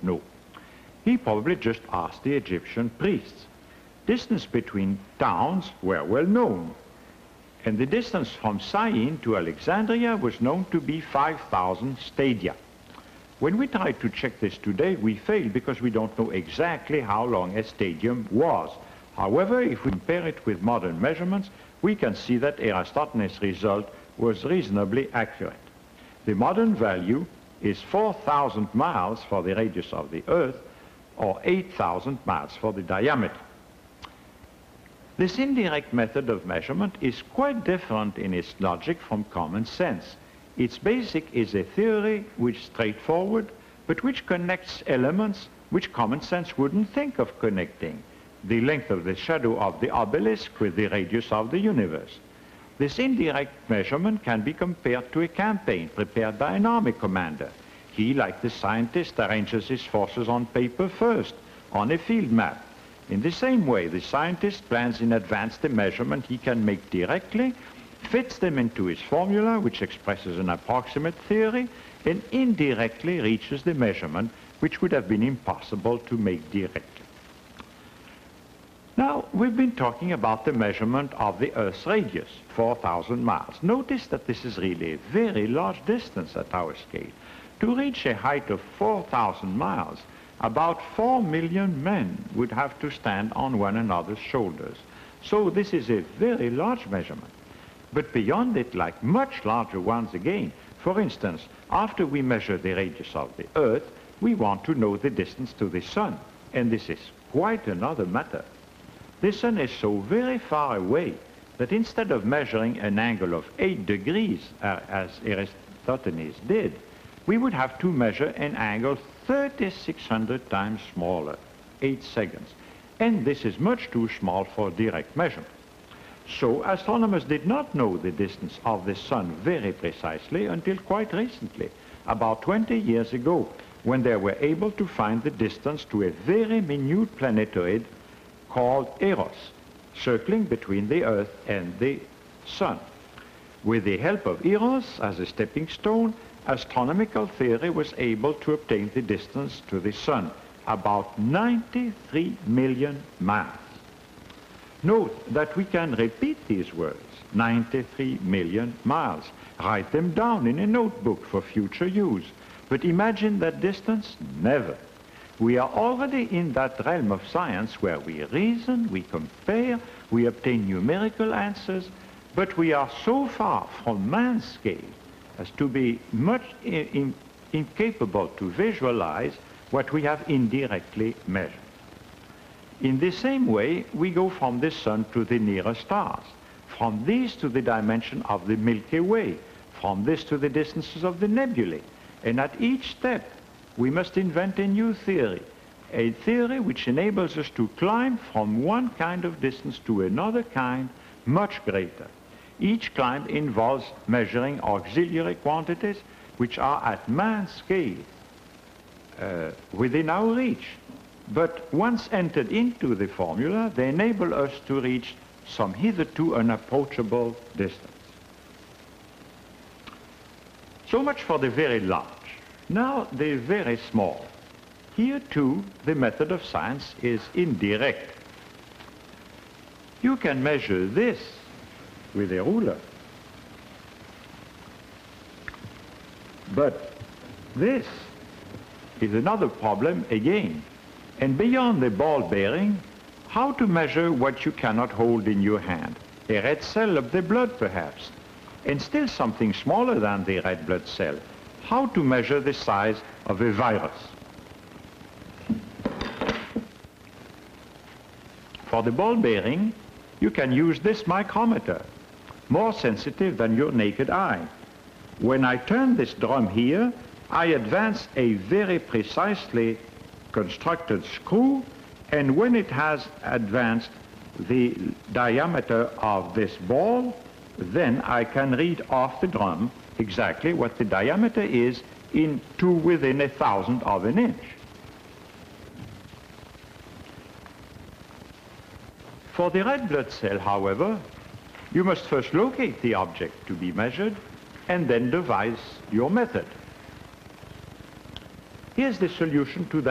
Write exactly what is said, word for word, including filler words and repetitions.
know. He probably just asked the Egyptian priests. Distance between towns were well known, and the distance from Syene to Alexandria was known to be five thousand stadia. When we try to check this today, we fail because we don't know exactly how long a stadium was. However, if we compare it with modern measurements, we can see that Eratosthenes' result was reasonably accurate. The modern value is four thousand miles for the radius of the Earth, or eight thousand miles for the diameter. This indirect method of measurement is quite different in its logic from common sense. Its basic is a theory which is straightforward, but which connects elements which common sense wouldn't think of connecting. The length of the shadow of the obelisk with the radius of the universe. This indirect measurement can be compared to a campaign prepared by an army commander. He, like the scientist, arranges his forces on paper first, on a field map. In the same way, the scientist plans in advance the measurement he can make directly, fits them into his formula, which expresses an approximate theory, and indirectly reaches the measurement which would have been impossible to make directly. Now, we've been talking about the measurement of the Earth's radius, four thousand miles. Notice that this is really a very large distance at our scale. To reach a height of four thousand miles, about four million men would have to stand on one another's shoulders. So this is a very large measurement. But beyond it, like much larger ones again, for instance, after we measure the radius of the Earth, we want to know the distance to the Sun. And this is quite another matter. The Sun is so very far away that instead of measuring an angle of eight degrees, uh, as Eratosthenes did, we would have to measure an angle thirty-six hundred times smaller, eight seconds. And this is much too small for direct measurement. So astronomers did not know the distance of the Sun very precisely until quite recently, about twenty years ago, when they were able to find the distance to a very minute planetoid called Eros, circling between the Earth and the Sun. With the help of Eros as a stepping stone, astronomical theory was able to obtain the distance to the Sun, about ninety-three million miles. Note that we can repeat these words, ninety-three million miles. Write them down in a notebook for future use. But imagine that distance? Never. We are already in that realm of science where we reason, we compare, we obtain numerical answers, but we are so far from man's scale as to be much in, incapable to visualize what we have indirectly measured. In the same way, we go from the Sun to the nearest stars, from these to the dimension of the Milky Way, from this to the distances of the nebulae, and at each step we must invent a new theory, a theory which enables us to climb from one kind of distance to another kind, much greater. Each climb involves measuring auxiliary quantities which are at man's scale, uh, within our reach. But once entered into the formula, they enable us to reach some hitherto unapproachable distance. So much for the very large. Now the very small. Here too, the method of science is indirect. You can measure this with a ruler. But this is another problem again. And beyond the ball bearing, how to measure what you cannot hold in your hand? A red cell of the blood, perhaps. And still something smaller than the red blood cell. How to measure the size of a virus? For the ball bearing, you can use this micrometer, more sensitive than your naked eye. When I turn this drum here, I advance a very precisely constructed screw, and when it has advanced the diameter of this ball, then I can read off the drum exactly what the diameter is in to within a thousandth of an inch. For the red blood cell, however, you must first locate the object to be measured and then devise your method. Here's the solution to that.